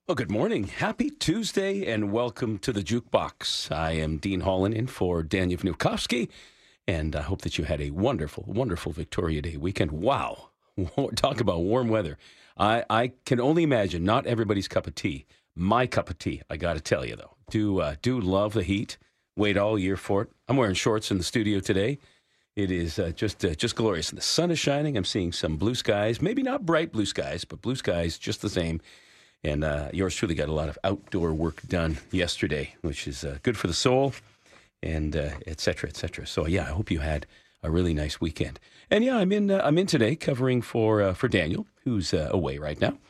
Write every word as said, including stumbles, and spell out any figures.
Well, good morning. Happy Tuesday and welcome to the Jukebox. I am Dean Holland in for Daniel Vnukovsky, and I hope that you had a wonderful, wonderful Victoria Day weekend. Wow. Talk about warm weather. I, I can only imagine, not everybody's cup of tea. My cup of tea, I got to tell you, though. Do, uh, do love the heat. Wait all year for it. I'm wearing shorts in the studio today. It is uh, just uh, just glorious. The sun is shining. I'm seeing some blue skies. Maybe not bright blue skies, but blue skies just the same. And uh, yours truly got a lot of outdoor work done yesterday, which is uh, good for the soul, and uh, et cetera, et cetera. So yeah, I hope you had a really nice weekend. And yeah, I'm in. Uh, I'm in today covering for uh, for Daniel, who's uh, away right now.